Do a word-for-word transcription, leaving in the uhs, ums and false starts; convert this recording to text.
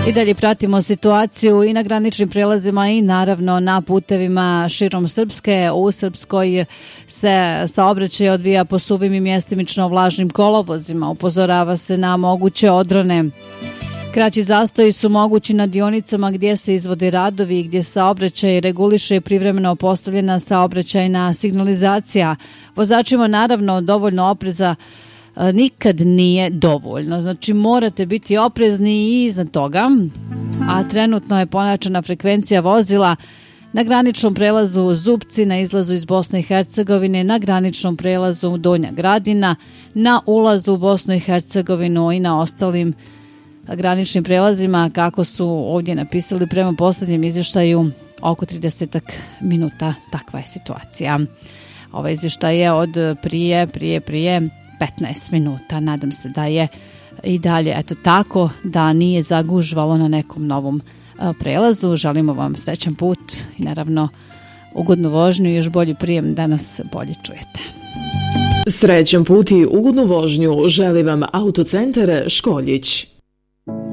I dalje pratimo situaciju i na graničnim prelazima i naravno na putevima širom Srpske. U Srpskoj se saobraćaj odvija po suvim i mjestimično vlažnim kolovozima. Upozorava se na moguće odrone. Kraći zastoji su mogući na dionicama gdje se izvode radovi i gdje saobraćaj reguliše privremeno postavljena saobraćajna signalizacija. Vozačima naravno dovoljno opreza nikad nije dovoljno. Znači morate biti oprezni i iznad toga. A trenutno je pojačana frekvencija vozila na graničnom prelazu Zupci, na izlazu iz Bosne i Hercegovine, na graničnom prelazu Donja Gradina, na ulazu u Bosnu i Hercegovinu i na ostalim graničnim prelazima, kako su ovdje napisali prema posljednjem izvještaju, oko trideset minuta. Takva je situacija. Ovaj izvještaj je od prije, prije, prije petnaest minuta. Nadam se da je i dalje eto tako, da nije zagužvalo na nekom novom prelazu. Želimo vam srećan put i naravno ugodnu vožnju i još bolji prijem da nas bolje čujete. Srećan put i ugodnu vožnju želi vam Autocentar Školjić.